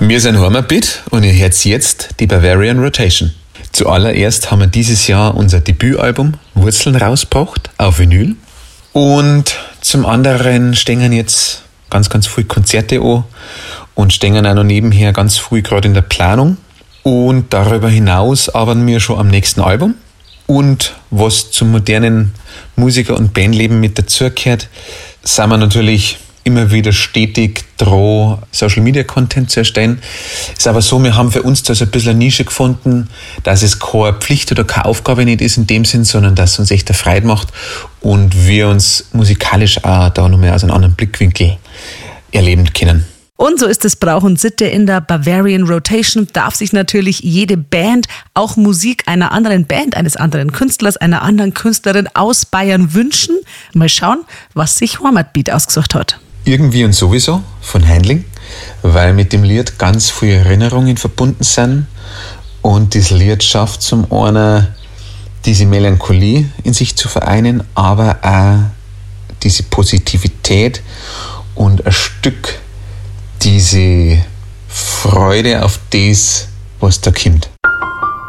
Wir sind Heimatbeat und ihr hört jetzt die Bavarian Rotation. Zuallererst haben wir dieses Jahr unser Debütalbum Wurzeln rausgebracht auf Vinyl. Und zum anderen stehen jetzt ganz viele Konzerte an und stehen auch noch nebenher ganz früh gerade in der Planung. Und darüber hinaus arbeiten wir schon am nächsten Album. Und was zum modernen Musiker- und Bandleben mit dazugehört, sind wir natürlich immer wieder stetig dran, Social-Media-Content zu erstellen. Ist aber so, wir haben für uns da so ein bisschen eine Nische gefunden, dass es keine Pflicht oder keine Aufgabe nicht ist in dem Sinn, sondern dass es uns echt eine Freude macht und wir uns musikalisch auch da nochmal aus einem anderen Blickwinkel erleben können. Und so ist es Brauch und Sitte in der Bavarian Rotation. Darf sich natürlich jede Band auch Musik einer anderen Band, eines anderen Künstlers, einer anderen Künstlerin aus Bayern wünschen. Mal schauen, was sich Heimatbeat ausgesucht hat. Irgendwie und sowieso von Handling, weil mit dem Lied ganz viele Erinnerungen verbunden sind. Und das Lied schafft zum einen diese Melancholie in sich zu vereinen, aber auch diese Positivität und ein Stück diese Freude auf das, was da kommt.